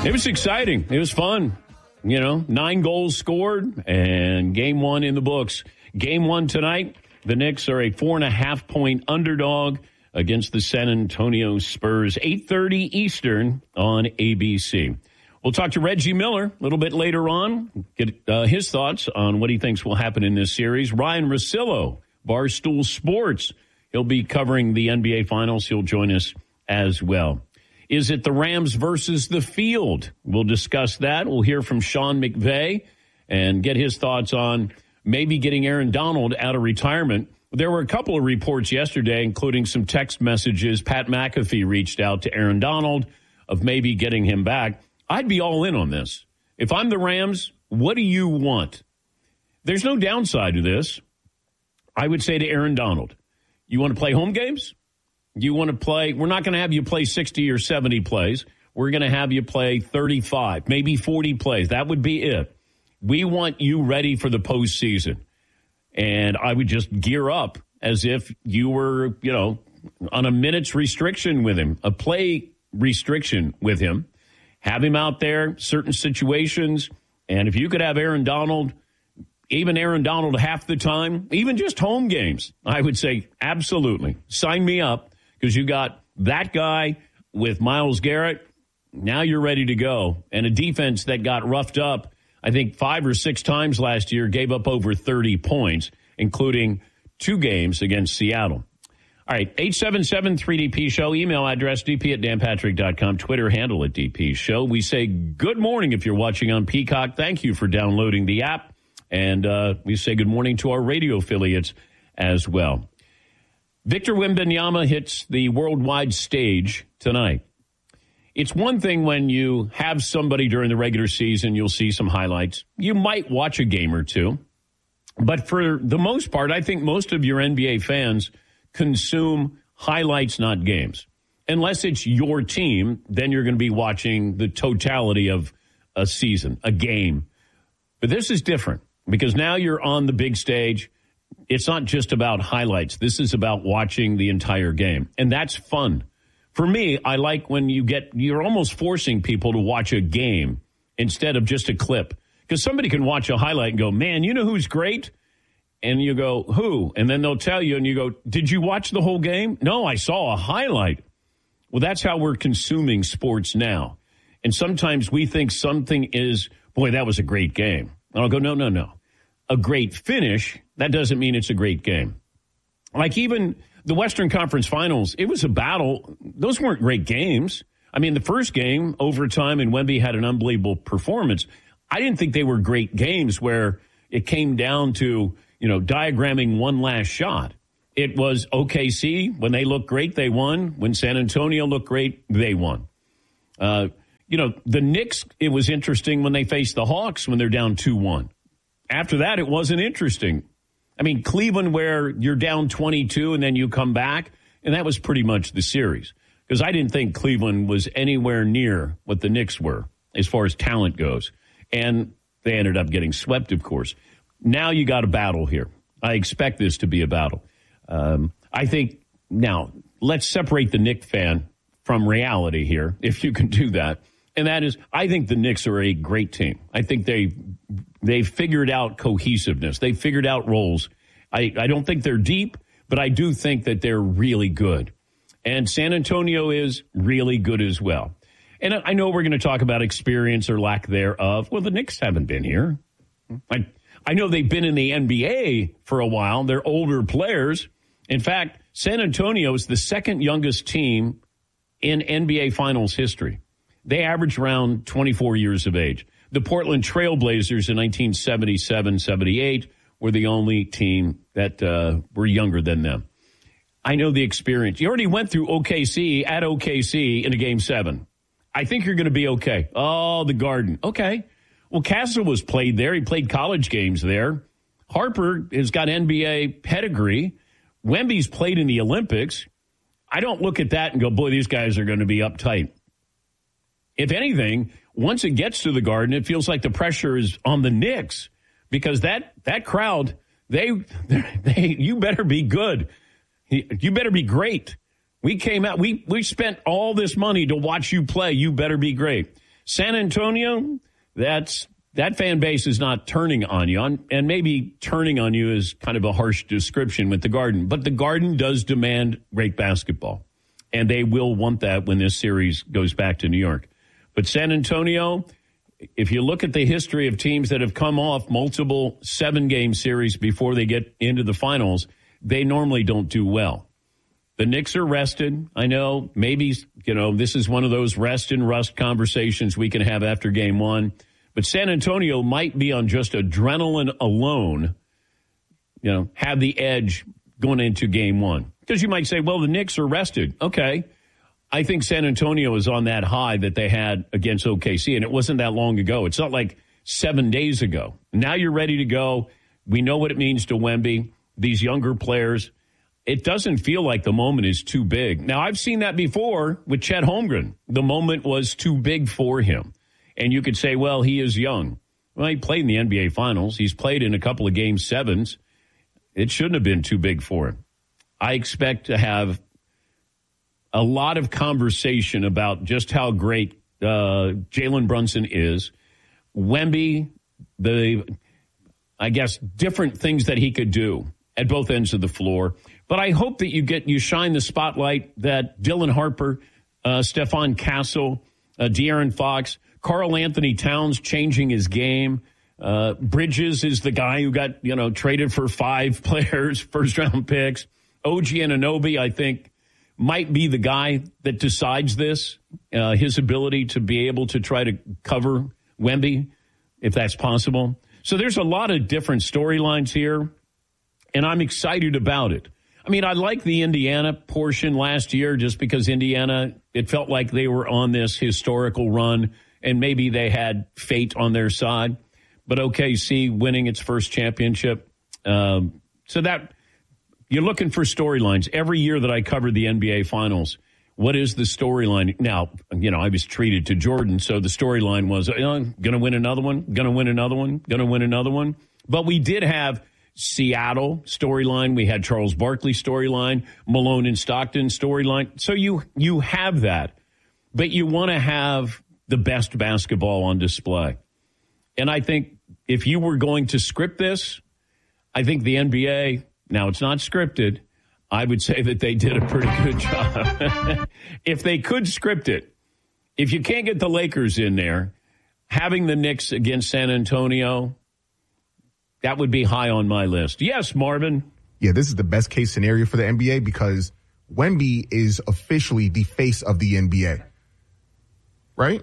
It was exciting. It was fun. 9 goals scored and game one in the books. Game one tonight, the Knicks are a 4.5-point underdog against the San Antonio Spurs. 8:30 Eastern on ABC. We'll talk to Reggie Miller a little bit later on, get his thoughts on what he thinks will happen in this series. Ryan Russillo, Barstool Sports. He'll be covering the NBA Finals. He'll join us as well. Is it the Rams versus the field? We'll discuss that. We'll hear from Sean McVay and get his thoughts on maybe getting Aaron Donald out of retirement. There were a couple of reports yesterday, including some text messages. Pat McAfee reached out to Aaron Donald of maybe getting him back. I'd be all in on this. If I'm the Rams, what do you want? There's no downside to this. I would say to Aaron Donald, you want to play home games? You want to play, we're not going to have you play 60 or 70 plays. We're going to have you play 35, maybe 40 plays. That would be it. We want you ready for the postseason. And I would just gear up as if you were, on a minutes restriction with him, a play restriction with him. Have him out there, certain situations. And if you could have Aaron Donald, even Aaron Donald half the time, even just home games, I would say absolutely. Sign me up. Because you got that guy with Myles Garrett. Now you're ready to go. And a defense that got roughed up, I think 5 or 6 times last year, gave up over 30 points, including 2 games against Seattle. All right, 877-3DP Show. Email address dp@danpatrick.com. Twitter handle @DP Show. We say good morning if you're watching on Peacock. Thank you for downloading the app. And we say good morning to our radio affiliates as well. Victor Wembanyama hits the worldwide stage tonight. It's one thing when you have somebody during the regular season, you'll see some highlights. You might watch a game or two. But for the most part, I think most of your NBA fans consume highlights, not games. Unless it's your team, then you're going to be watching the totality of a season, a game. But this is different because now you're on the big stage. It's not just about highlights. This is about watching the entire game. And that's fun. For me, I like when you're almost forcing people to watch a game instead of just a clip. Because somebody can watch a highlight and go, man, you know who's great? And you go, who? And then they'll tell you and you go, did you watch the whole game? No, I saw a highlight. Well, that's how we're consuming sports now. And sometimes we think something is, boy, that was a great game. And I'll go, no. A great finish, that doesn't mean it's a great game. Like even the Western Conference Finals, it was a battle. Those weren't great games. I mean, the first game, overtime, and Wemby had an unbelievable performance. I didn't think they were great games where it came down to, diagramming one last shot. It was OKC. When they looked great, they won. When San Antonio looked great, they won. The Knicks, it was interesting when they faced the Hawks when they're down 2-1. After that, it wasn't interesting. I mean, Cleveland, where you're down 22 and then you come back, and that was pretty much the series. Because I didn't think Cleveland was anywhere near what the Knicks were as far as talent goes. And they ended up getting swept, of course. Now you got a battle here. I expect this to be a battle. I think, now, let's separate the Knicks fan from reality here, if you can do that. And that is, I think the Knicks are a great team. I think they've figured out cohesiveness. They've figured out roles. I don't think they're deep, but I do think that they're really good. And San Antonio is really good as well. And I know we're going to talk about experience or lack thereof. Well, the Knicks haven't been here. I know they've been in the NBA for a while. They're older players. In fact, San Antonio is the second youngest team in NBA Finals history. They averaged around 24 years of age. The Portland Trailblazers in 1977-78 were the only team that were younger than them. I know the experience. You already went through OKC at OKC in a Game 7. I think you're going to be okay. Oh, the Garden. Okay. Well, Castle was played there. He played college games there. Harper has got NBA pedigree. Wemby's played in the Olympics. I don't look at that and go, boy, these guys are going to be uptight. If anything, once it gets to the Garden, it feels like the pressure is on the Knicks because that crowd, you better be good. You better be great. We came out, we spent all this money to watch you play. You better be great. San Antonio, that fan base is not turning on you. And maybe turning on you is kind of a harsh description with the Garden. But the Garden does demand great basketball. And they will want that when this series goes back to New York. But San Antonio, if you look at the history of teams that have come off multiple 7-game series before they get into the finals, they normally don't do well. The Knicks are rested. I know maybe, this is one of those rest and rust conversations we can have after game one. But San Antonio might be on just adrenaline alone, have the edge going into game one. Because you might say, well, the Knicks are rested. Okay. I think San Antonio is on that high that they had against OKC, and it wasn't that long ago. It's not like 7 days ago. Now you're ready to go. We know what it means to Wemby, these younger players. It doesn't feel like the moment is too big. Now, I've seen that before with Chet Holmgren. The moment was too big for him. And you could say, well, he is young. Well, he played in the NBA Finals. He's played in a couple of Game 7s. It shouldn't have been too big for him. I expect to have a lot of conversation about just how great Jalen Brunson is. Wemby, different things that he could do at both ends of the floor. But I hope that you shine the spotlight that Dylan Harper, Stephon Castle, De'Aaron Fox, Karl Anthony Towns changing his game. Bridges is the guy who got, traded for 5 players, first-round picks. OG Anunoby, I think, might be the guy that decides this, his ability to be able to try to cover Wemby, if that's possible. So there's a lot of different storylines here, and I'm excited about it. I mean, I like the Indiana portion last year just because Indiana, it felt like they were on this historical run, and maybe they had fate on their side. But OKC winning its first championship. So that you're looking for storylines. Every year that I covered the NBA Finals, what is the storyline? Now, I was treated to Jordan, so the storyline was, going to win another one, going to win another one, going to win another one. But we did have Seattle storyline. We had Charles Barkley storyline, Malone and Stockton storyline. So you have that, but you want to have the best basketball on display. And I think if you were going to script this, I think the NBA, now it's not scripted, I would say that they did a pretty good job. If they could script it, if you can't get the Lakers in there, having the Knicks against San Antonio, that would be high on my list. Yes, Marvin. Yeah, this is the best case scenario for the NBA because Wemby is officially the face of the NBA. Right?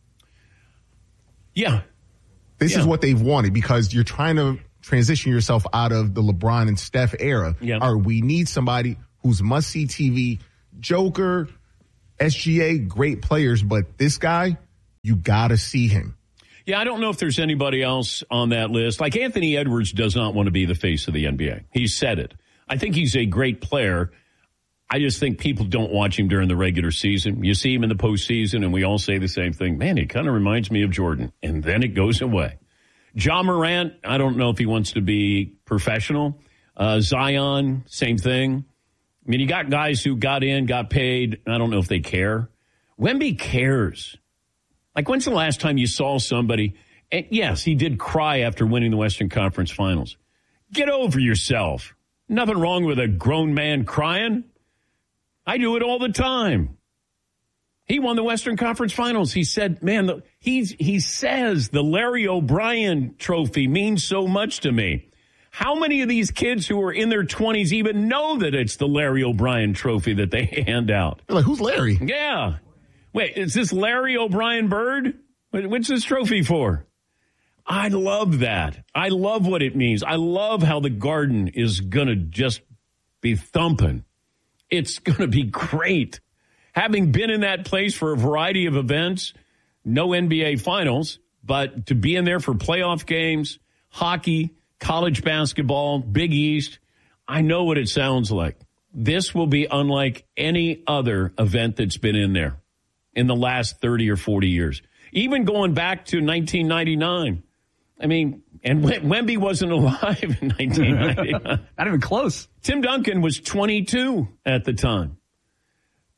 Yeah. This is what they've wanted because you're trying to transition yourself out of the LeBron and Steph era. Yeah. Or we need somebody who's must-see TV. Joker, SGA, great players, but this guy, you got to see him. Yeah, I don't know if there's anybody else on that list. Like Anthony Edwards does not want to be the face of the NBA. He said it. I think he's a great player. I just think people don't watch him during the regular season. You see him in the postseason, and we all say the same thing. Man, he kind of reminds me of Jordan, and then it goes away. Ja Morant, I don't know if he wants to be professional. Zion, same thing. I mean, you got guys who got in, got paid. I don't know if they care. Wemby cares. Like, when's the last time you saw somebody? And yes, he did cry after winning the Western Conference Finals. Get over yourself. Nothing wrong with a grown man crying. I do it all the time. He won the Western Conference Finals. He said, man, he says the Larry O'Brien trophy means so much to me. How many of these kids who are in their 20s even know that it's the Larry O'Brien trophy that they hand out? They're like, who's Larry? Yeah. Wait, is this Larry O'Brien Bird? What's this trophy for? I love that. I love what it means. I love how the Garden is going to just be thumping. It's going to be great. Having been in that place for a variety of events, no NBA Finals, but to be in there for playoff games, hockey, college basketball, Big East, I know what it sounds like. This will be unlike any other event that's been in there in the last 30 or 40 years. Even going back to 1999. I mean, and Wemby wasn't alive in 1999. Not even close. Tim Duncan was 22 at the time.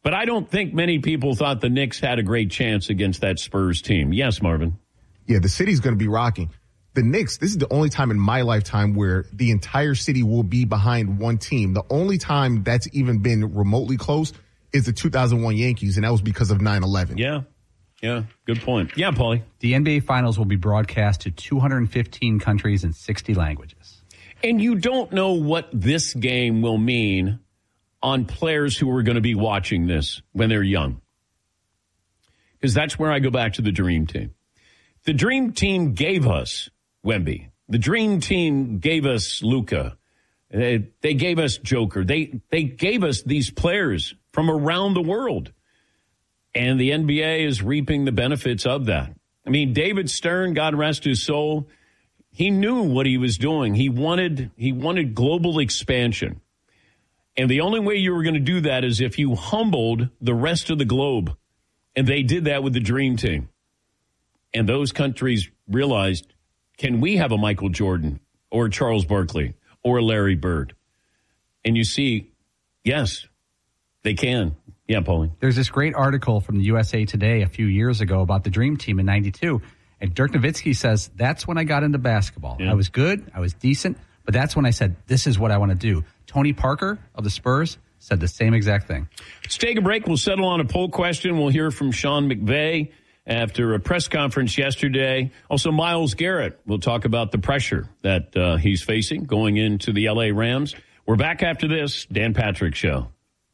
But I don't think many people thought the Knicks had a great chance against that Spurs team. Yes, Marvin? Yeah, the city's going to be rocking. The Knicks, this is the only time in my lifetime where the entire city will be behind one team. The only time that's even been remotely close is the 2001 Yankees, and that was because of 9/11. Yeah, good point. Yeah, Paulie. The NBA Finals will be broadcast to 215 countries and 60 languages. And you don't know what this game will mean on players who are going to be watching this when they're young. Because that's where I go back to the Dream Team. The Dream Team gave us Wemby. The Dream Team gave us Luka. They gave us Joker. They gave us these players from around the world. And the NBA is reaping the benefits of that. I mean, David Stern, God rest his soul, he knew what he was doing. He wanted global expansion. And the only way you were going to do that is if you humbled the rest of the globe. And they did that with the Dream Team. And those countries realized, can we have a Michael Jordan or Charles Barkley or Larry Bird? And you see, yes, they can. Yeah, Paulie. There's this great article from the USA Today a few years ago about the Dream Team in 92. And Dirk Nowitzki says, that's when I got into basketball. Yeah. I was good. I was decent. But that's when I said, this is what I want to do. Tony Parker of the Spurs said the same exact thing. Let's take a break. We'll settle on a poll question. We'll hear from Sean McVay after a press conference yesterday. Also, Myles Garrett will talk about the pressure that he's facing going into the L.A. Rams. We're back after this. Dan Patrick Show.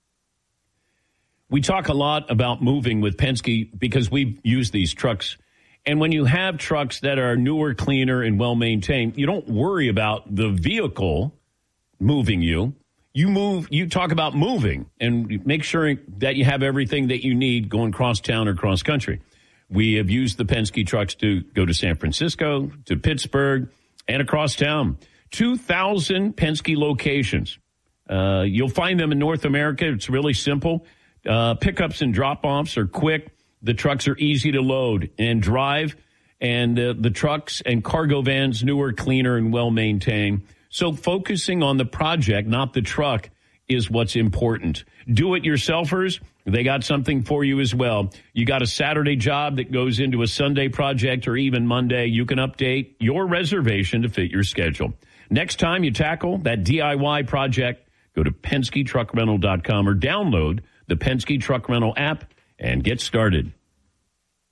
We talk a lot about moving with Penske because we've used these trucks. And when you have trucks that are newer, cleaner, and well-maintained, you don't worry about the vehicle moving you. You talk about moving and make sure that you have everything that you need going cross town or cross country. We have used the Penske trucks to go to San Francisco, to Pittsburgh, and across town. 2,000 Penske locations. You'll find them in North America. It's really simple. Pickups and drop-offs are quick. The trucks are easy to load and drive. And the trucks and cargo vans, newer, cleaner, and well-maintained. So focusing on the project, not the truck, is what's important. Do-it-yourselfers, they got something for you as well. You got a Saturday job that goes into a Sunday project or even Monday. You can update your reservation to fit your schedule. Next time you tackle that DIY project, go to PenskeTruckRental.com or download the Penske Truck Rental app and get started.